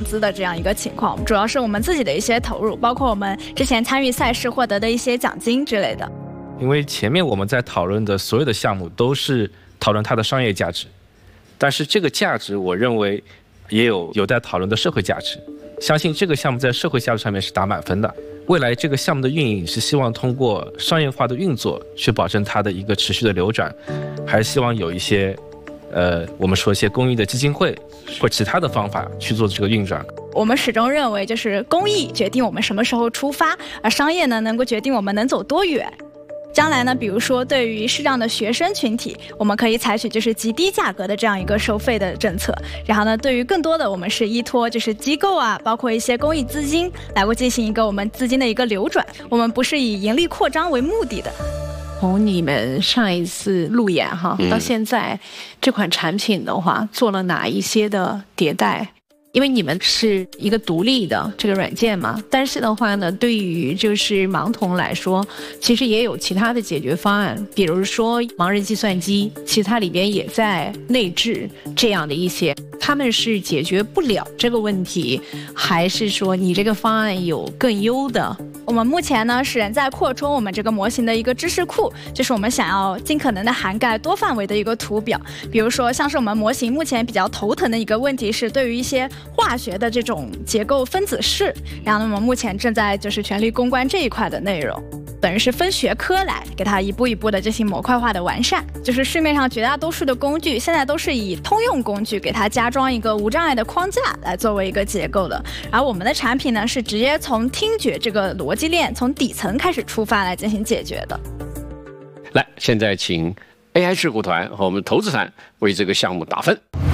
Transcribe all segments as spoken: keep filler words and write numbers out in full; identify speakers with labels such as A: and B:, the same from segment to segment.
A: 资的这样一个情况，主要是我们自己的一些投入，包括我们之前参与赛事获得的一些奖金之类的。
B: 因为前面我们在讨论的所有的项目都是讨论它的商业价值，但是这个价值我认为也有有待讨论的社会价值。相信这个项目在社会价值上面是打满分的。未来这个项目的运营是希望通过商业化的运作去保证它的一个持续的流转，还是希望有一些呃我们说一些公益的基金会或其他的方法去做这个运转。
A: 我们始终认为就是公益决定我们什么时候出发，而商业呢能够决定我们能走多远。将来呢，比如说对于视障的学生群体，我们可以采取就是极低价格的这样一个收费的政策。然后呢，对于更多的我们是依托就是机构啊，包括一些公益资金来过进行一个我们资金的一个流转。我们不是以盈利扩张为目的的。
C: 从你们上一次路演哈到现在，这款产品的话做了哪一些的迭代？因为你们是一个独立的这个软件嘛，但是的话呢，对于就是盲童来说，其实也有其他的解决方案，比如说盲人计算机，其实它里边也在内置这样的一些，他们是解决不了这个问题，还是说你这个方案有更优的？
A: 我们目前呢是仍在扩充我们这个模型的一个知识库，就是我们想要尽可能的涵盖多范围的一个图表。比如说像是我们模型目前比较头疼的一个问题是对于一些化学的这种结构分子式，然后呢我们目前正在就是全力攻关这一块的内容，等于是分学科来给它一步一步的进行模块化的完善。就是市面上绝大多数的工具现在都是以通用工具给它加装一个无障碍的框架来作为一个结构的，而我们的产品呢是直接从听觉这个逻辑链从底层开始出发来进行解决的。
D: 来，现在请 A I 智库团和我们投资团为这个项目打分。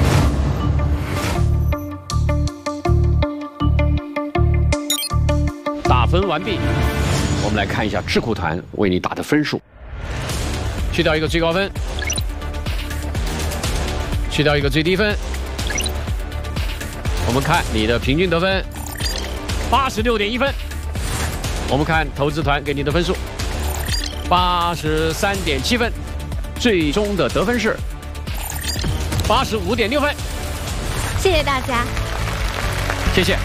D: 打分完毕，我们来看一下智库团为你打的分数。去掉一个最高分，去掉一个最低分，我们看你的平均得分八十六点一分。我们看投资团给你的分数八十三点七分，最终的得分是八十五点六分。
A: 谢谢大家，
D: 谢谢。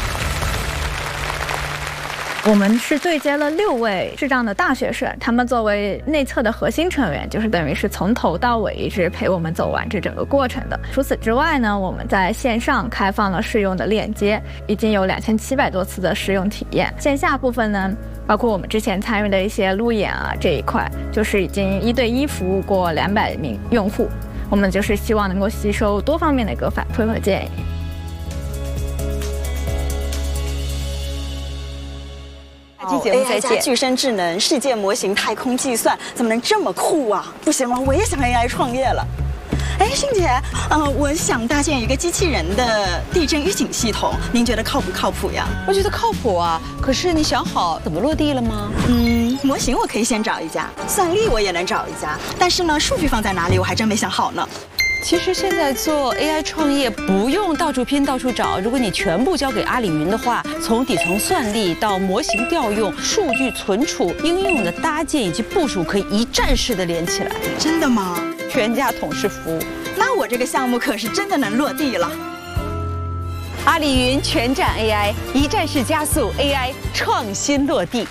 A: 我们是对接了六位视障的大学生，他们作为内测的核心成员，就是等于是从头到尾一直陪我们走完这整个过程的。除此之外呢，我们在线上开放了试用的链接，已经有两千七百多次的试用体验。线下部分呢，包括我们之前参与的一些路演啊这一块，就是已经一对一服务过两百名用户。我们就是希望能够吸收多方面的一个反馈和建议。
E: 这期节目再见。A I 加具身智能、世界模型、太空计算，怎么能这么酷啊？不行了，我也想 A I 创业了。哎，欣姐，嗯、呃，我想搭建一个机器人的地震预警系统，您觉得靠不靠谱呀？
F: 我觉得靠谱啊。可是你想好怎么落地了吗？
E: 嗯，模型我可以先找一家，算力我也能找一家，但是呢，数据放在哪里我还真没想好呢。
F: 其实现在做 A I 创业不用到处拼到处找，如果你全部交给阿里云的话，从底层算力到模型调用、数据存储、应用的搭建以及部署，可以一站式的连起来。
E: 真的吗？
F: 全家桶式服务。
E: 那我这个项目可是真的能落地了。
F: 阿里云全站 A I， 一站式加速 A I 创新落地。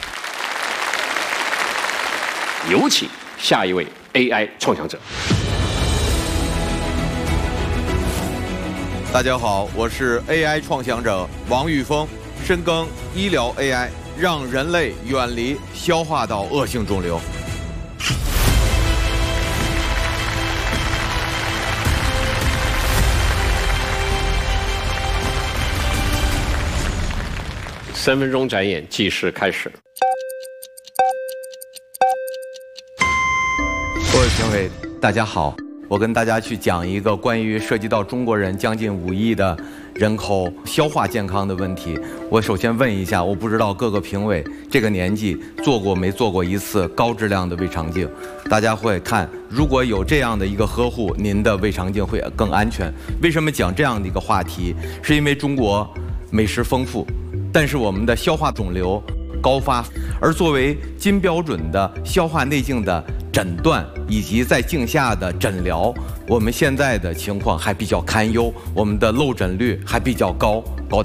D: 有请下一位 A I 创想者。
G: 大家好，我是 A I 创想者王玉峰，深耕医疗 A I， 让人类远离消化道恶性肿瘤。
D: 三分钟展演计时开始。
G: 各位评委，大家好。我跟大家去讲一个关于涉及到中国人将近五亿的人口消化健康的问题。我首先问一下，我不知道各个评委这个年纪做过没做过一次高质量的胃肠镜？大家会看，如果有这样的一个呵护，您的胃肠镜会更安全。为什么讲这样的一个话题？是因为中国美食丰富，但是我们的消化肿瘤高发，而作为金标准的消化内镜的诊断以及在镜下的诊疗，我们现在的情况还比较堪忧，我们的漏诊率还比较高，高达